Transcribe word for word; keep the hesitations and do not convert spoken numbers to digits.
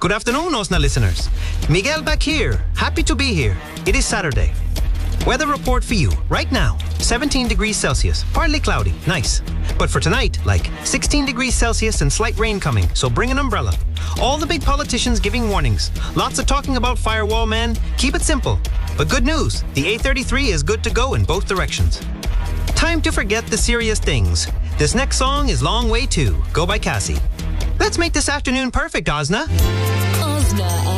Good afternoon, Osna listeners. Miguel back here. Happy to be here. It is Saturday. Weather report for you right now. seventeen degrees Celsius. Partly cloudy. Nice. But for tonight, like sixteen degrees Celsius and slight rain coming, so bring an umbrella. All the big politicians giving warnings. Lots of talking about Firewall Man. Keep it simple. But good news, the A thirty-three is good to go in both directions. Time to forget the serious things. This next song is Long Way To, Go by Cassie. Let's make this afternoon perfect, Osna. Osna